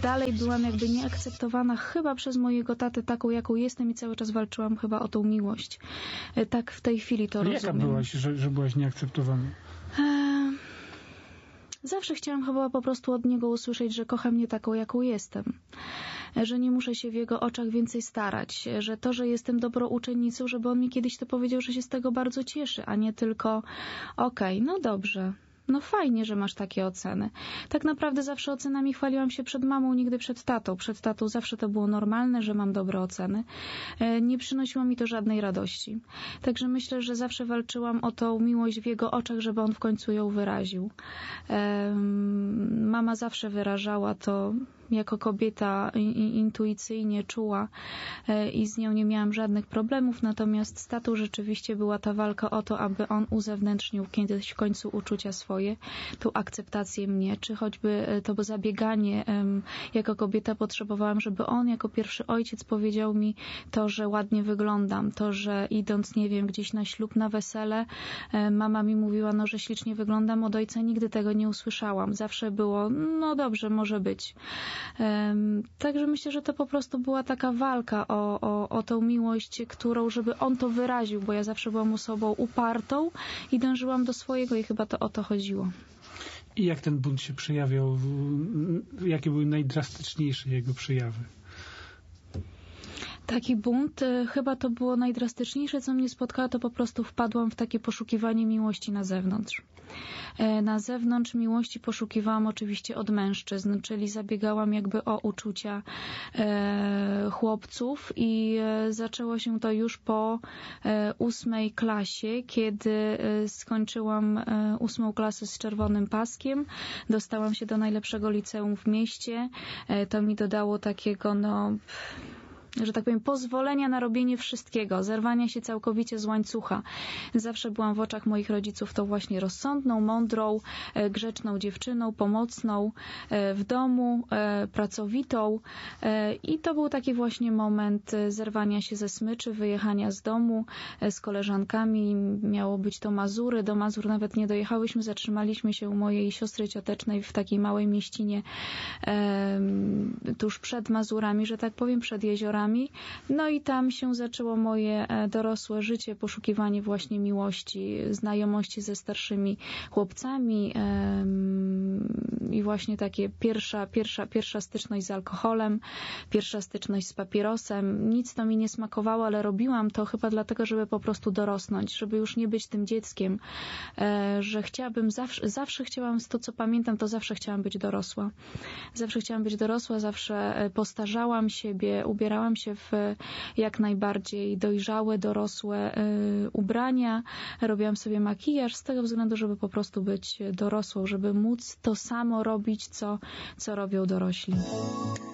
dalej byłam jakby nieakceptowana chyba przez mojego tatę taką, jaką jestem i cały czas walczyłam chyba o tą miłość. Tak w tej chwili to rozumiem. Jaka byłaś, że byłaś nieakceptowana? Zawsze chciałam chyba po prostu od niego usłyszeć, że kocha mnie taką, jaką jestem. Że nie muszę się w jego oczach więcej starać. Że to, że jestem dobrą uczennicą, żeby on mi kiedyś to powiedział, że się z tego bardzo cieszy, a nie tylko okej, no dobrze. No fajnie, że masz takie oceny. Tak naprawdę zawsze ocenami chwaliłam się przed mamą, nigdy przed tatą. Przed tatą zawsze to było normalne, że mam dobre oceny. Nie przynosiło mi to żadnej radości. Także myślę, że zawsze walczyłam o tą miłość w jego oczach, żeby on w końcu ją wyraził. Mama zawsze wyrażała to jako kobieta intuicyjnie czuła i z nią nie miałam żadnych problemów, natomiast z tatą rzeczywiście była ta walka o to, aby on uzewnętrznił kiedyś w końcu uczucia swoje, tą akceptację mnie, czy choćby to zabieganie jako kobieta potrzebowałam, żeby on jako pierwszy ojciec powiedział mi to, że ładnie wyglądam, to, że idąc, nie wiem, gdzieś na ślub, na wesele, mama mi mówiła, no, że ślicznie wyglądam, od ojca nigdy tego nie usłyszałam. Zawsze było, no dobrze, może być. Także myślę, że to po prostu była taka walka o tą miłość, którą, żeby on to wyraził, bo ja zawsze byłam osobą upartą i dążyłam do swojego i chyba to o to chodziło. I jak ten bunt się przejawiał? Jakie były najdrastyczniejsze jego przejawy? Taki bunt, chyba to było najdrastyczniejsze, co mnie spotkało, to po prostu wpadłam w takie poszukiwanie miłości na zewnątrz. Na zewnątrz miłości poszukiwałam oczywiście od mężczyzn, czyli zabiegałam jakby o uczucia chłopców i zaczęło się to już po 8. klasie, kiedy skończyłam 8. klasę z czerwonym paskiem, dostałam się do najlepszego liceum w mieście, to mi dodało takiego, no, że tak powiem, pozwolenia na robienie wszystkiego, zerwania się całkowicie z łańcucha. Zawsze byłam w oczach moich rodziców tą właśnie rozsądną, mądrą, grzeczną dziewczyną, pomocną w domu, pracowitą i to był taki właśnie moment zerwania się ze smyczy, wyjechania z domu z koleżankami. Miało być to Mazury, do Mazur nawet nie dojechałyśmy, zatrzymaliśmy się u mojej siostry ciotecznej w takiej małej mieścinie tuż przed Mazurami, że tak powiem, przed jeziorami. No i tam się zaczęło moje dorosłe życie, poszukiwanie właśnie miłości, znajomości ze starszymi chłopcami i właśnie takie pierwsza styczność z alkoholem, pierwsza styczność z papierosem. Nic to mi nie smakowało, ale robiłam to chyba dlatego, żeby po prostu dorosnąć, żeby już nie być tym dzieckiem, że chciałabym, zawsze chciałam, z to co pamiętam, to zawsze chciałam być dorosła. Zawsze chciałam być dorosła, zawsze postarzałam siebie, ubierałam się w jak najbardziej dojrzałe, dorosłe ubrania, robiłam sobie makijaż z tego względu, żeby po prostu być dorosłą, żeby móc to samo robić, co robią dorośli.